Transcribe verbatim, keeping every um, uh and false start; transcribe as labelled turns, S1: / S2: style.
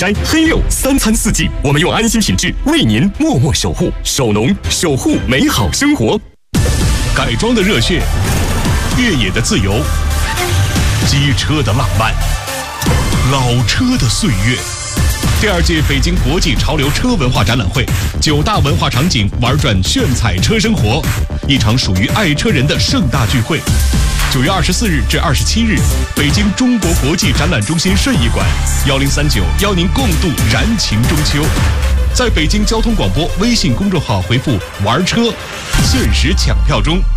S1: 摘、黑六，三餐四季，我们用安心品质为您默默守护。首农，守护美好生活。
S2: 改装的热血，越野的自由，机车的浪漫，老车的岁月。第二届北京国际潮流车文化展览会，九大文化场景玩转炫彩车生活，一场属于爱车人的盛大聚会。九月二十四日至二十七日，北京中国国际展览中心顺义馆，幺零三九邀您共度燃情中秋。在北京交通广播微信公众号回复“玩车”，限时抢票中。